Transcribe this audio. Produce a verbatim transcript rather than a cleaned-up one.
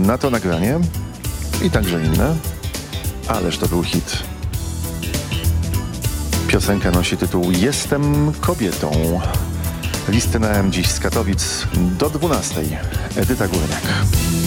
na to nagranie i także inne. Ależ to był hit. Piosenka nosi tytuł Jestem kobietą. Listy na M dziś z Katowic do dwunastej. Edyta Górniak.